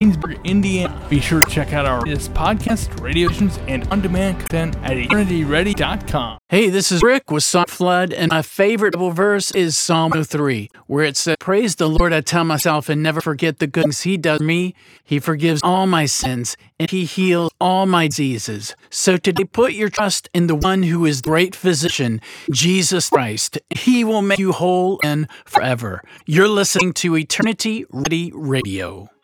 Greensburg, Indiana. Be sure to check out our latest podcast, radio stations, and on-demand content at eternityready.com. Hey, this is Rick with Psalm Flood, and my favorite Bible verse is Psalm 103, where it says, "Praise the Lord, I tell myself, and never forget the good things He does for me. He forgives all my sins, and He heals all my diseases." So today, put your trust in the one who is the great physician, Jesus Christ. He will make you whole and forever. You're listening to Eternity Ready Radio.